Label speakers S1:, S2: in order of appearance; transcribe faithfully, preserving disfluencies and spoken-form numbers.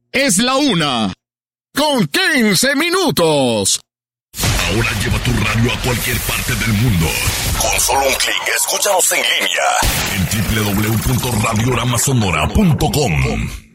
S1: Es la una, con quince minutos.
S2: Ahora lleva tu radio a cualquier parte del mundo. Con solo un clic, escúchanos en línea en doble u doble u doble u punto radiorama sonora punto com.